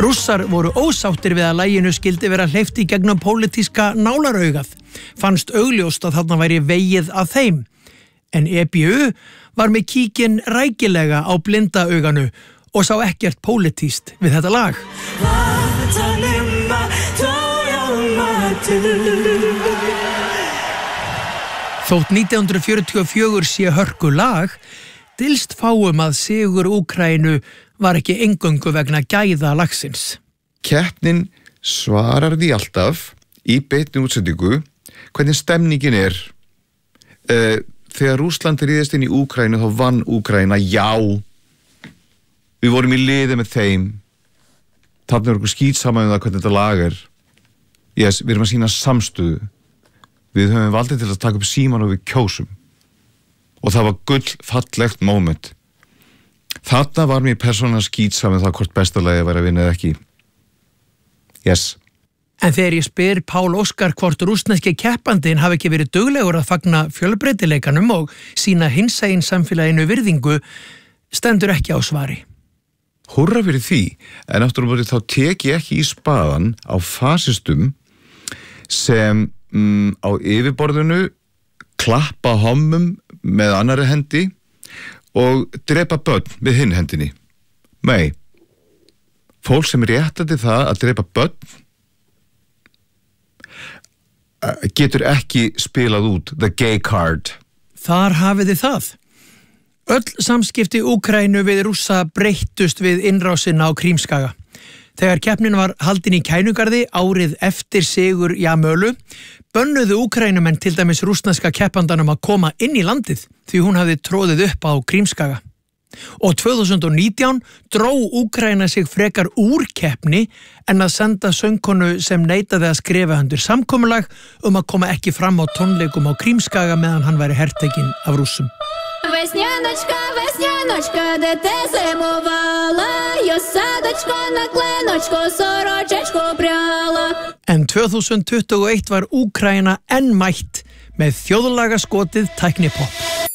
Rússar voru ósáttir við að laginu skildi vera hleypt í gegnum pólitíska nálaraugað. Fannst augljóst að þarna væri vegið að þeim. En EBU var með kíkinn rækilega á blinda auganu og sá ekkert pólitískt við þetta lag. Þótt 1944 sé hörku lag, dylst fáum að sigur Úkraínu var ekki eingöngu vegna gæða lagsins. Keppnin svarar því alltaf í beinni útsendingu hvernig stemningin er. Þegar Rússland réðist inn í Úkraínu þá vann Úkraína, já. Við vorum í liði með þeim. Þarna er okkur skítsama það hvernig þetta lag er. Yes, við erum að sýna samstöðu. Við höfum valdið til að taka upp síman og við kjósum. Og það var gullfallegt moment. Þarna var mér persónulega skítsam það hvort besta lagið væri að vinna eða ekki. Yes. En þegar ég spyr Pál Óskar hvort rússneski keppandinn hafi ekki verið duglegur að fagna fjölbreytileikanum og sýna hinsegin samfélaginu virðingu, stendur ekki á svari. Húrra fyrir því, en aftur á móti þá tek ég ekki í spaðan á fasistum sem á yfirborðinu klappa hommum með annarri hendi og drepa börn með hinn hendinni. Nei, fólk sem réttandi það að drepa börn getur ekki spilað út the gay card. Þar hafið þið það. Öll samskipti Úkraínu við Rússa breyttust við innrásina á Krímskaga. Þegar keppnin var haldin í Kænugarði árið eftir sigur Jamölu, bönnuðu Úkraínumenn til dæmis rússneska keppandanum að koma inn í landið því hún hafði tróðið upp á Krímskaga. Og 2019 dró Úkraína sig frekar úr keppni en að senda söngkonu sem neitaði að skrifa undir samkomulag að koma ekki fram á tónleikum á Krímskaga meðan hann væri hertekinn af Rússum. Весняночка, весняночка, де ти зимувала, я садочко на клиночку, сорочечку пряла. En 2021 var Úkraína enn mætt með þjóðlagaskotið tæknipopp.